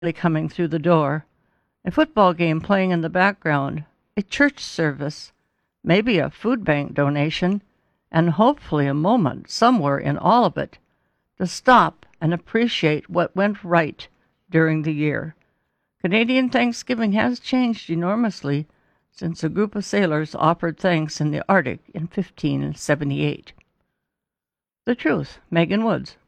coming through the door, a football game playing in the background, a church service, maybe a food bank donation, and hopefully a moment somewhere in all of it to stop and appreciate what went right during the year. Canadian Thanksgiving has changed enormously since a group of sailors offered thanks in the Arctic in 1578. The Truth, Megan Woods.